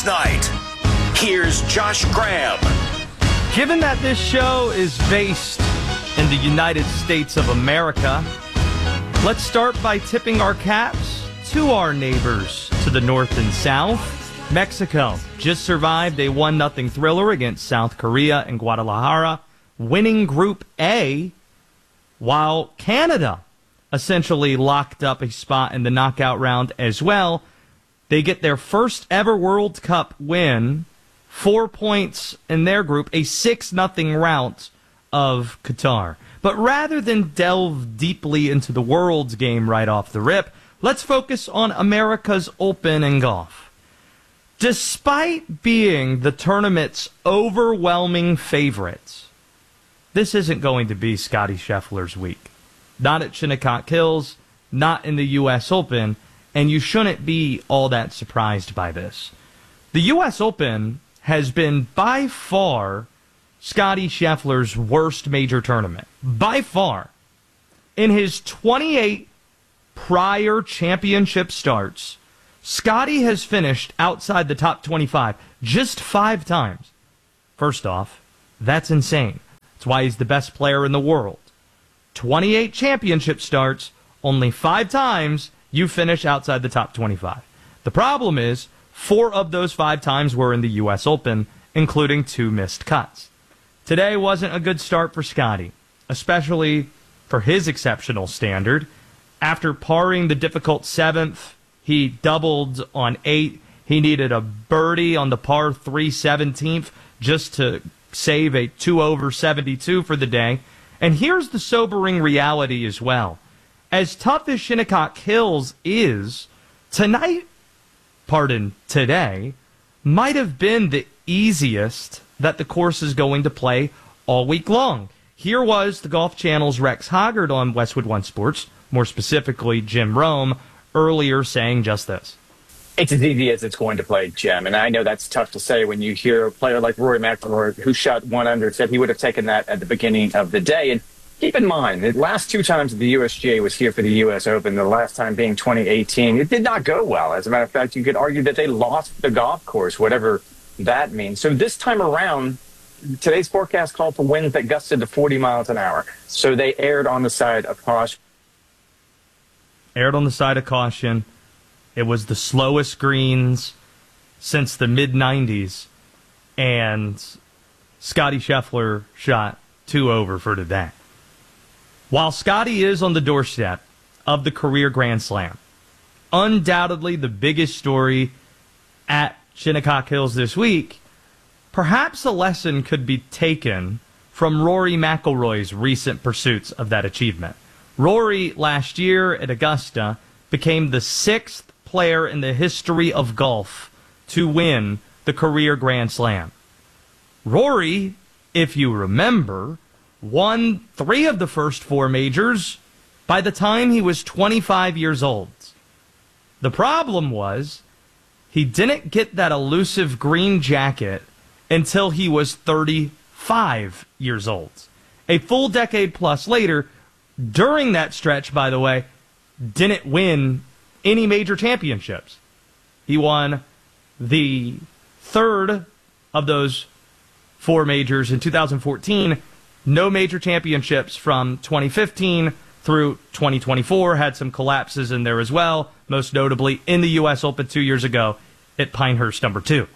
last night. Here's Josh Graham. Given that this show is based in the United States of America, let's start by tipping our caps to our neighbors to the north and south. Mexico just survived a 1-0 thriller against South Korea in Guadalajara, winning Group A, while Canada essentially locked up a spot in the knockout round as well. They get their first ever World Cup win, 4 points in their group, a 6-0 rout of Qatar. But rather than delve deeply into the world's game right off the rip, let's focus on America's Open in golf. Despite being the tournament's overwhelming favorites, this isn't going to be Scottie Scheffler's week. Not at Shinnecock Hills, not in the U.S. Open, and you shouldn't be all that surprised by this. The U.S. Open has been by far Scottie Scheffler's worst major tournament. By far. In his 28 prior championship starts, Scottie has finished outside the top 25 just 5 times. First off, that's insane. That's why he's the best player in the world. 28 championship starts, only 5 times you finish outside the top 25. The problem is, 4 of those 5 times were in the U.S. Open, including 2 missed cuts. Today wasn't a good start for Scottie, especially for his exceptional standard. After parring the difficult 7th, he doubled on 8. He needed a birdie on the par 3 17th just to save a 2 over 72 for the day. And here's the sobering reality as well. As tough as Shinnecock Hills is, today, might have been the easiest that the course is going to play all week long. Here was the Golf Channel's Rex Hoggard on Westwood One Sports, more specifically Jim Rome, earlier saying just this. It's as easy as it's going to play, Jim. And I know that's tough to say when you hear a player like Rory McIlroy, who shot 1 under, said he would have taken that at the beginning of the day. And keep in mind, the last 2 times the USGA was here for the U.S. Open, the last time being 2018, it did not go well. As a matter of fact, you could argue that they lost the golf course, whatever that means. So this time around, today's forecast called for winds that gusted to 40 miles an hour. So they erred on the side of caution. Erred on the side of caution. It was the slowest greens since the mid-90s, and Scottie Scheffler shot 2 over for today. While Scottie is on the doorstep of the career Grand Slam, undoubtedly the biggest story at Shinnecock Hills this week, perhaps a lesson could be taken from Rory McIlroy's recent pursuits of that achievement. Rory, last year at Augusta, became the 6th player in the history of golf to win the career Grand Slam. Rory, if you remember, won 3 of the first 4 majors by the time he was 25 years old. The problem was he didn't get that elusive green jacket until he was 35 years old. A full decade plus later, during that stretch, by the way, didn't win any major championships. He won the 3rd of those 4 majors in 2014. No major championships from 2015 through 2024. Had some collapses in there as well, most notably in the U.S. Open 2 years ago at Pinehurst number 2.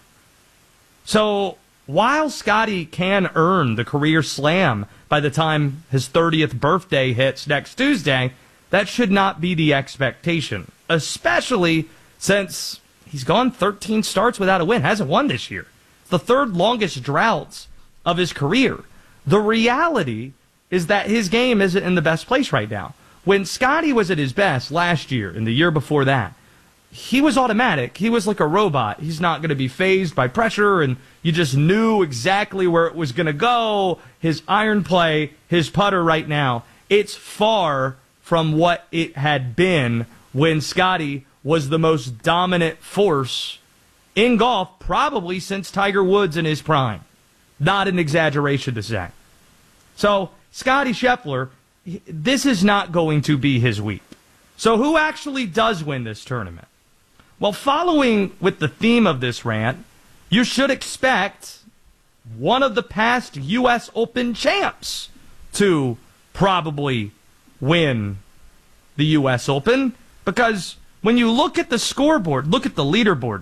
So while Scottie can earn the career slam by the time his 30th birthday hits next Tuesday, that should not be the expectation, especially since he's gone 13 starts without a win, hasn't won this year. The 3rd longest droughts of his career. The reality is that his game isn't in the best place right now. When Scottie was at his best last year and the year before that, he was automatic. He was like a robot. He's not going to be fazed by pressure, and you just knew exactly where it was going to go. His iron play, his putter right now, it's far from what it had been when Scottie was the most dominant force in golf probably since Tiger Woods in his prime. Not an exaggeration to say. So, Scottie Scheffler, this is not going to be his week. So who actually does win this tournament? Well, following with the theme of this rant, you should expect one of the past U.S. Open champs to probably win the U.S. Open, because when you look at the scoreboard, look at the leaderboard,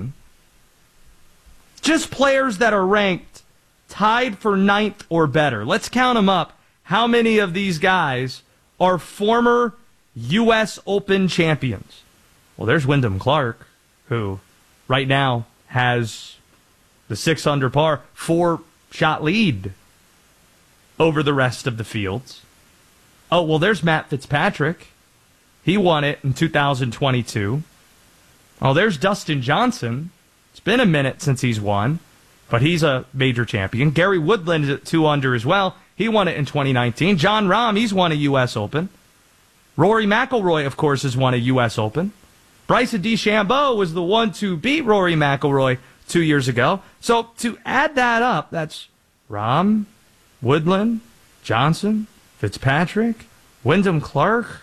just players that are ranked tied for 9th or better. Let's count them up. How many of these guys are former U.S. Open champions? Well, there's Wyndham Clark, who right now has the 6 under par, 4-shot lead over the rest of the fields. Oh, well, there's Matt Fitzpatrick. He won it in 2022. Oh, there's Dustin Johnson. It's been a minute since he's won, but he's a major champion. Gary Woodland is at 2 under as well. He won it in 2019. John Rahm, he's won a U.S. Open. Rory McIlroy, of course, has won a U.S. Open. Bryson DeChambeau was the one to beat Rory McIlroy 2 years ago. So to add that up, that's Rahm, Woodland, Johnson, Fitzpatrick, Wyndham Clark.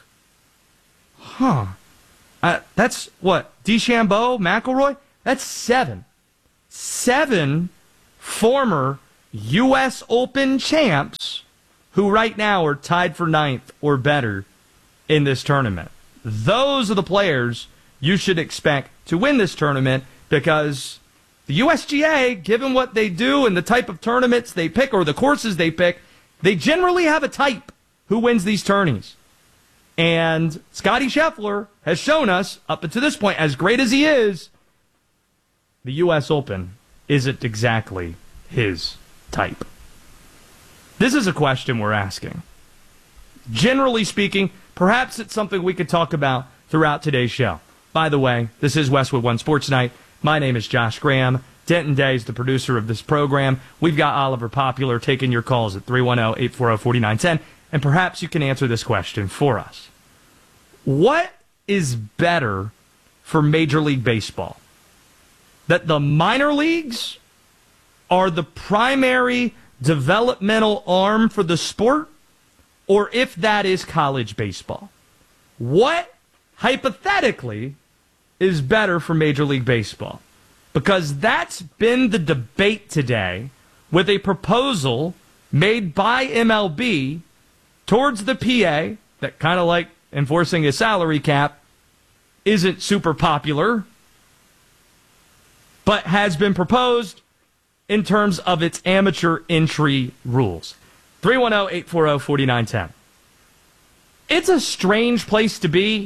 That's what? DeChambeau, McIlroy? That's 7. 7 former U.S. Open champs who right now are tied for 9th or better in this tournament. Those are the players you should expect to win this tournament, because the USGA, given what they do and the type of tournaments they pick or the courses they pick, they generally have a type who wins these tourneys. And Scottie Scheffler has shown us, up until this point, as great as he is, the U.S. Open isn't exactly his type. This is a question we're asking. Generally speaking, perhaps it's something we could talk about throughout today's show. By the way, this is Westwood One Sports Night. My name is Josh Graham. Denton Day is the producer of this program. We've got Oliver Popular taking your calls at 310-840-4910. And perhaps you can answer this question for us. What is better for Major League Baseball? That the minor leagues are the primary developmental arm for the sport, or if that is college baseball? What, hypothetically, is better for Major League Baseball? Because that's been the debate today, with a proposal made by MLB towards the PA that, kind of like enforcing a salary cap, isn't super popular, but has been proposed in terms of its amateur entry rules. 310-840-4910. It's a strange place to be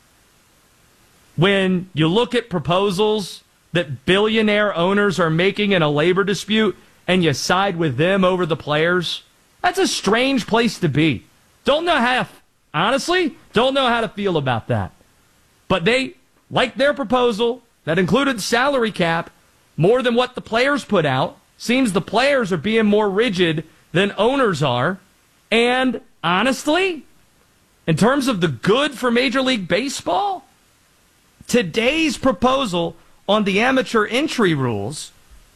when you look at proposals that billionaire owners are making in a labor dispute and you side with them over the players. That's a strange place to be. Honestly, don't know how to feel about that. But they like their proposal that included the salary cap more than what the players put out. Seems the players are being more rigid than owners are. And honestly, in terms of the good for Major League Baseball, today's proposal on the amateur entry rules,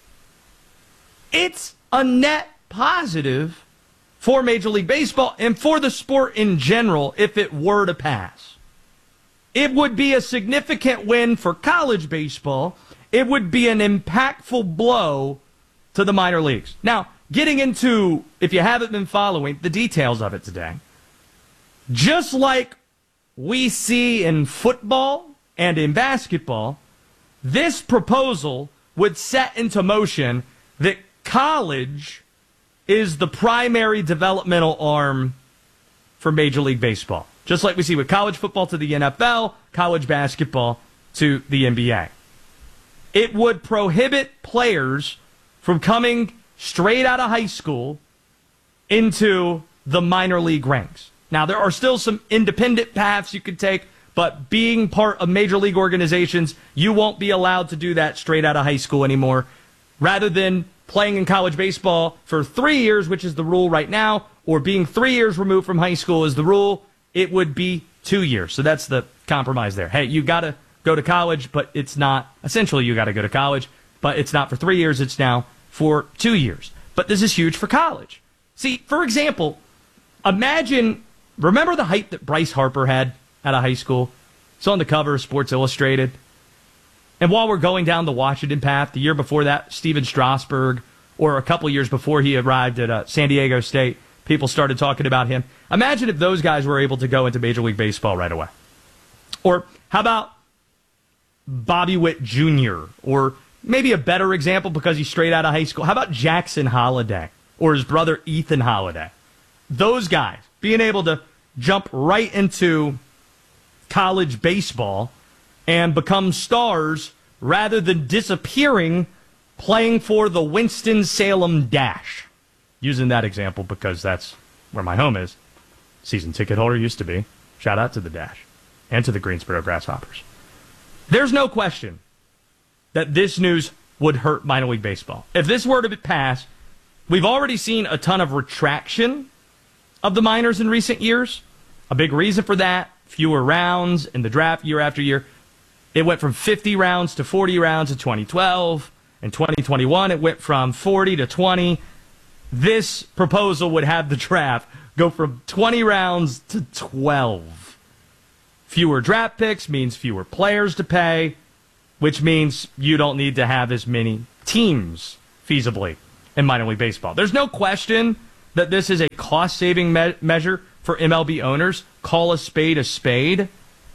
it's a net positive for Major League Baseball and for the sport in general if it were to pass. It would be a significant win for college baseball. It would be an impactful blow to the minor leagues. Now, getting into, if you haven't been following, the details of it today, just like we see in football and in basketball, this proposal would set into motion that college is the primary developmental arm for Major League Baseball. Just like we see with college football to the NFL, college basketball to the NBA. It would prohibit players from coming straight out of high school into the minor league ranks. Now, there are still some independent paths you could take, but being part of major league organizations, you won't be allowed to do that straight out of high school anymore. Rather than playing in college baseball for 3 years, which is the rule right now, or being 3 years removed from high school is the rule, it would be 2 years. So that's the compromise there. Hey, you got to go to college, but it's not, essentially you got to go to college, but it's not for 3 years, it's now for 2 years. But this is huge for college. See, for example, remember the hype that Bryce Harper had out of high school? It's on the cover of Sports Illustrated. And while we're going down the Washington path, the year before that, Steven Strasburg, or a couple years before he arrived at San Diego State, people started talking about him. Imagine if those guys were able to go into Major League Baseball right away. Or how about Bobby Witt Jr., or maybe a better example because he's straight out of high school. How about Jackson Holliday or his brother Ethan Holliday? Those guys being able to jump right into college baseball and become stars rather than disappearing playing for the Winston-Salem Dash. Using that example because that's where my home is. Season ticket holder used to be. Shout out to the Dash and to the Greensboro Grasshoppers. There's no question that this news would hurt minor league baseball. If this were to pass, we've already seen a ton of retraction of the minors in recent years. A big reason for that, fewer rounds in the draft year after year. It went from 50 rounds to 40 rounds in 2012. In 2021, it went from 40 to 20. This proposal would have the draft go from 20 rounds to 12. Fewer draft picks means fewer players to pay, which means you don't need to have as many teams feasibly in minor league baseball. There's no question that this is a cost-saving measure for MLB owners. Call a spade,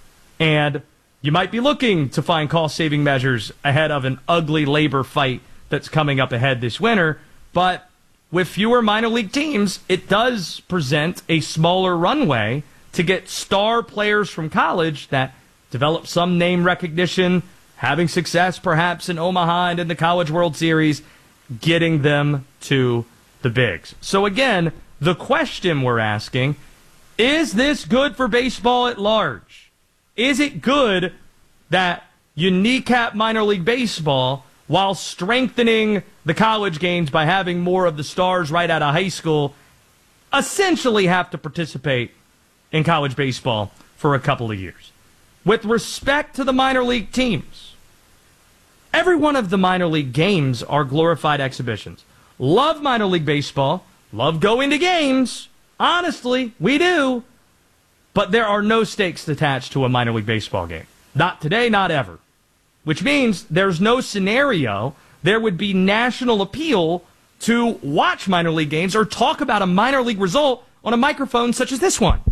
and you might be looking to find cost-saving measures ahead of an ugly labor fight that's coming up ahead this winter, but with fewer minor league teams, it does present a smaller runway to get star players from college that develop some name recognition, having success perhaps in Omaha and in the College World Series, getting them to the bigs. So again, the question we're asking, is this good for baseball at large? Is it good that you kneecap minor league baseball while strengthening the college games by having more of the stars right out of high school essentially have to participate in college baseball for a couple of years? With respect to the minor league teams, every one of the minor league games are glorified exhibitions. Love minor league baseball, love going to games. Honestly, we do. But there are no stakes attached to a minor league baseball game. Not today, not ever. Which means there's no scenario there would be national appeal to watch minor league games or talk about a minor league result on a microphone such as this one.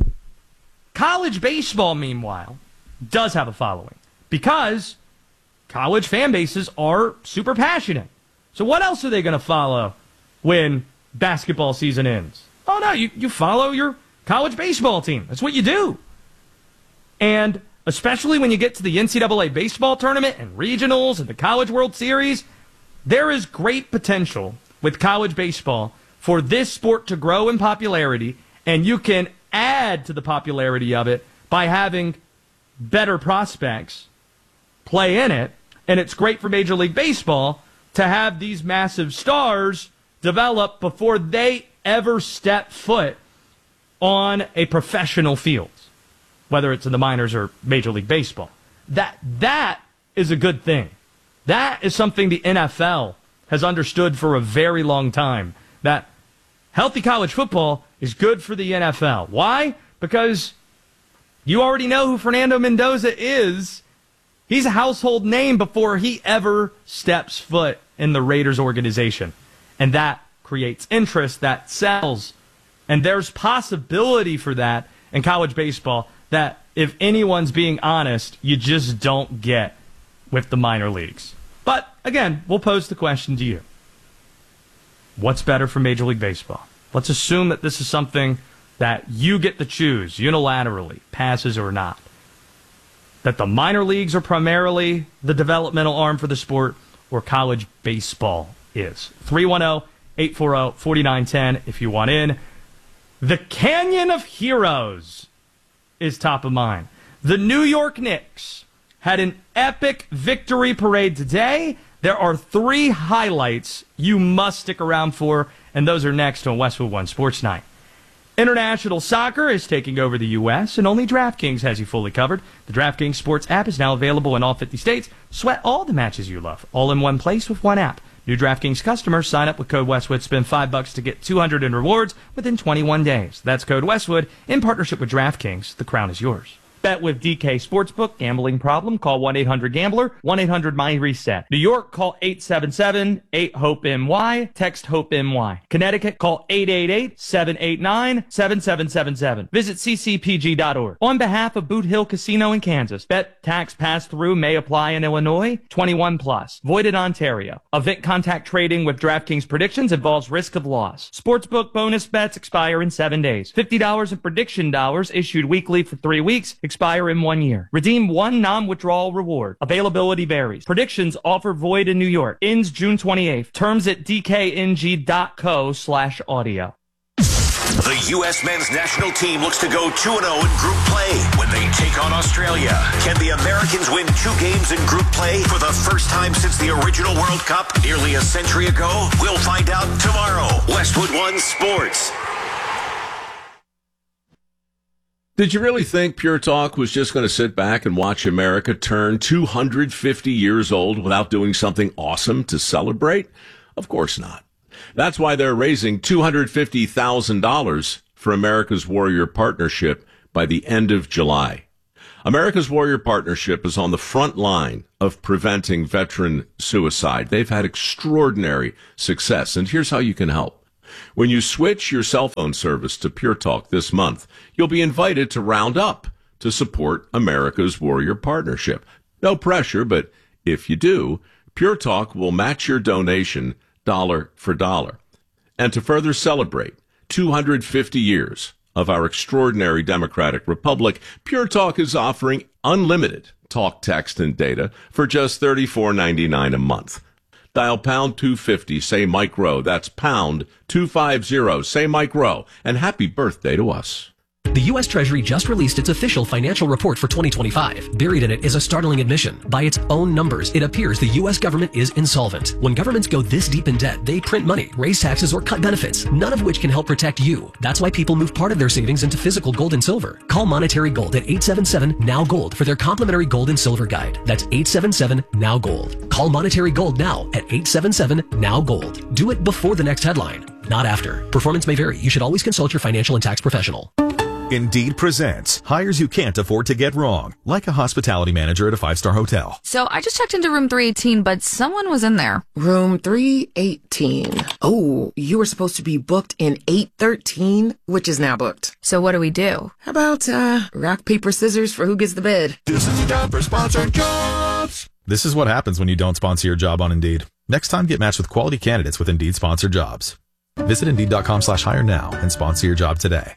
College baseball, meanwhile, does have a following because college fan bases are super passionate. So what else are they going to follow when basketball season ends? Oh, no, you follow your college baseball team. That's what you do. And especially when you get to the NCAA baseball tournament and regionals and the College World Series, there is great potential with college baseball for this sport to grow in popularity, and you can add to the popularity of it by having better prospects play in it. And it's great for Major League Baseball to have these massive stars develop before they ever step foot on a professional field, whether it's in the minors or Major League Baseball. That is a good thing. That is something the NFL has understood for a very long time, that healthy college football is good for the NFL. Why? Because you already know who Fernando Mendoza is. He's a household name before he ever steps foot in the Raiders organization. And that creates interest, that sells. And there's possibility for that in college baseball that, if anyone's being honest, you just don't get with the minor leagues. But, again, we'll pose the question to you. What's better for Major League Baseball? Let's assume that this is something that you get to choose unilaterally, passes or not. That the minor leagues are primarily the developmental arm for the sport, or college baseball is. 310-840-4910 if you want in. The Canyon of Heroes is top of mind. The New York Knicks had an epic victory parade today. There are 3 highlights you must stick around for, and those are next on Westwood One Sports Night. International soccer is taking over the U.S., and only DraftKings has you fully covered. The DraftKings Sports app is now available in all 50 states. Sweat all the matches you love, all in one place with one app. New DraftKings customers sign up with code Westwood, spend $5 to get $200 in rewards within 21 days. That's code Westwood in partnership with DraftKings. The crown is yours. Bet with DK Sportsbook. Gambling problem? Call 1-800-GAMBLER, 1-800-MY-RESET. New York, call 877-8-HOPE-NY. Text HOPE-NY. Connecticut, call 888-789-7777. Visit ccpg.org. On behalf of Boot Hill Casino in Kansas, bet, tax, pass-through may apply in Illinois. 21 plus. Void in Ontario. Event contact trading with DraftKings predictions involves risk of loss. Sportsbook bonus bets expire in 7 days. $50 in prediction dollars issued weekly for 3 weeks expire in 1 year. Redeem one non-withdrawal reward. Availability varies. Predictions offer void in New York. Ends June 28th. Terms at dkng.co/audio. The U.S. men's national team looks to go 2-0 in group play when they take on Australia. Can the Americans win 2 games in group play for the first time since the original World Cup nearly a century ago? We'll find out tomorrow. Westwood One Sports. Did you really think Pure Talk was just going to sit back and watch America turn 250 years old without doing something awesome to celebrate? Of course not. That's why they're raising $250,000 for America's Warrior Partnership by the end of July. America's Warrior Partnership is on the front line of preventing veteran suicide. They've had extraordinary success, and here's how you can help. When you switch your cell phone service to Pure Talk this month, you'll be invited to round up to support America's Warrior Partnership. No pressure, but if you do, Pure Talk will match your donation dollar for dollar. And to further celebrate 250 years of our extraordinary democratic republic, Pure Talk is offering unlimited talk, text, and data for just $34.99 a month. Dial pound 250, say Mike Rowe. That's pound 250, say Mike Rowe. And happy birthday to us. The U.S. Treasury just released its official financial report for 2025. Buried in it is a startling admission. By its own numbers, it appears the U.S. government is insolvent. When governments go this deep in debt, they print money, raise taxes, or cut benefits, none of which can help protect you. That's why people move part of their savings into physical gold and silver. Call Monetary Gold at 877-NOW-GOLD for their complimentary gold and silver guide. That's 877-NOW-GOLD. Call Monetary Gold now at 877-NOW-GOLD. Do it before the next headline, not after. Performance may vary. You should always consult your financial and tax professional. Indeed presents hires you can't afford to get wrong, like a hospitality manager at a 5-star hotel. So I just checked into room 318, but someone was in there. Room 318. Oh, you were supposed to be booked in 813, which is now booked. So what do we do? How about, rock, paper, scissors for who gets the bid? This is the time for sponsored jobs. This is what happens when you don't sponsor your job on Indeed. Next time, get matched with quality candidates with Indeed sponsored jobs. Visit Indeed.com/hire now and sponsor your job today.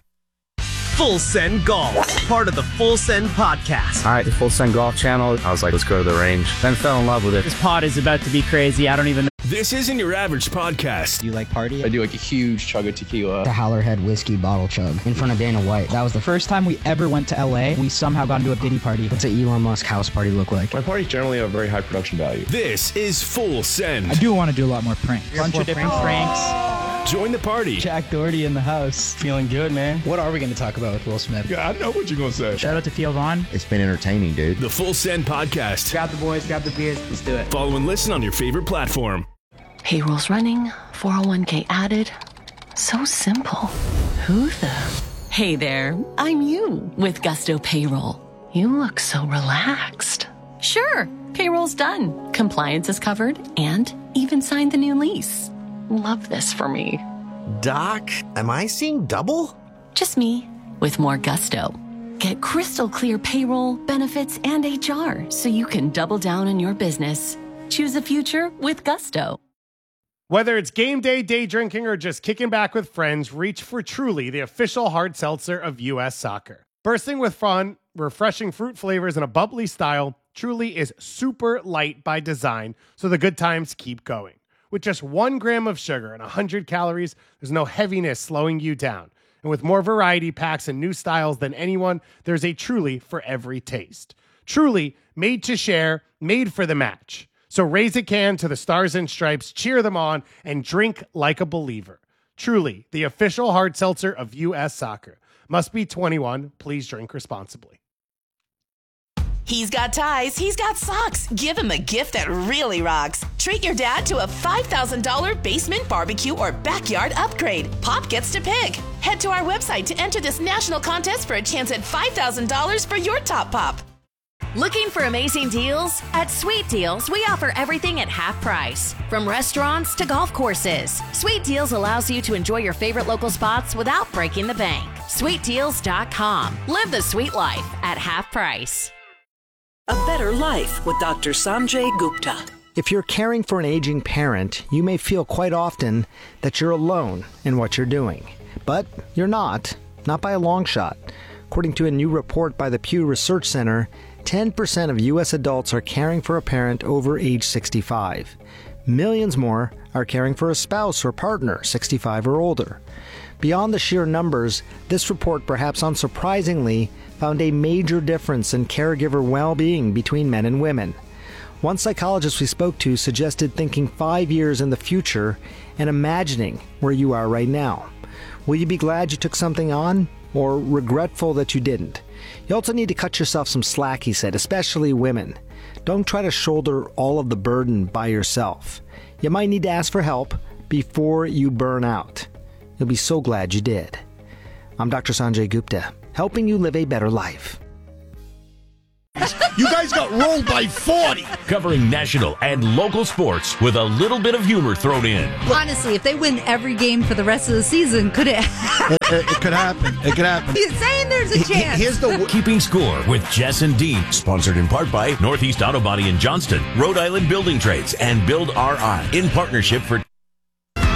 Full Send Golf, part of the Full Send podcast. All right, the Full Send Golf channel. I was like, let's go to the range. Then fell in love with it. This pod is about to be crazy. I don't even know. This isn't your average podcast. Do you like party? I do like a huge chug of tequila. The Howlerhead whiskey bottle chug in front of Dana White. That was the first time we ever went to LA. We somehow got into a Diddy party. What's an Elon Musk house party look like? My parties generally have very high production value. This is Full Send. I do want to do a lot more pranks. Bunch of different pranks. Join the party. Jack Doherty in the house. Feeling good, man. What are we going to talk about with Will Smith? Yeah, I know what you're going to say. Shout out to Theo Vaughn. It's been entertaining, dude. The Full Send podcast. Grab the boys, grab the beers. Let's do it. Follow and listen on your favorite platform. Payroll's running, 401k added. So simple. Who the? Hey there, I'm you with Gusto Payroll. You look so relaxed. Sure, payroll's done. Compliance is covered and even signed the new lease. Love this for me. Doc, am I seeing double? Just me with more gusto. Get crystal clear payroll, benefits, and HR so you can double down on your business. Choose a future with Gusto. Whether it's game day, day drinking, or just kicking back with friends, reach for Truly, the official hard seltzer of U.S. soccer. Bursting with fun, refreshing fruit flavors, and a bubbly style, Truly is super light by design, so the good times keep going. With just 1 gram of sugar and 100 calories, there's no heaviness slowing you down. And with more variety packs and new styles than anyone, there's a Truly for every taste. Truly, made to share, made for the match. So raise a can to the Stars and Stripes, cheer them on, and drink like a believer. Truly, the official hard seltzer of U.S. soccer. Must be 21. Please drink responsibly. He's got ties, he's got socks. Give him a gift that really rocks. Treat your dad to a $5,000 basement barbecue or backyard upgrade. Pop gets to pick. Head to our website to enter this national contest for a chance at $5,000 for your top pop. Looking for amazing deals? At Sweet Deals, we offer everything at half price. From restaurants to golf courses, Sweet Deals allows you to enjoy your favorite local spots without breaking the bank. SweetDeals.com. Live the sweet life at half price. A better life with Dr. Sanjay Gupta. If you're caring for an aging parent, you may feel quite often that you're alone in what you're doing. But you're not by a long shot. According to a new report by the Pew Research Center, 10% of U.S. adults are caring for a parent over age 65. Millions more are caring for a spouse or partner 65 or older. Beyond the sheer numbers, this report, perhaps unsurprisingly, found a major difference in caregiver well-being between men and women. One psychologist we spoke to suggested thinking 5 years in the future and imagining where you are right now. Will you be glad you took something on, or regretful that you didn't? You also need to cut yourself some slack, he said, especially women. Don't try to shoulder all of the burden by yourself. You might need to ask for help before you burn out. You'll be so glad you did. I'm Dr. Sanjay Gupta, helping you live a better life. You guys got rolled by 40. Covering national and local sports with a little bit of humor thrown in. Honestly, if they win every game for the rest of the season, could it? It could happen. It could happen. He's saying there's a chance. Here's the Keeping Score with Jess and Dean. Sponsored in part by Northeast Auto Body in Johnston, Rhode Island Building Trades, and Build RI in partnership for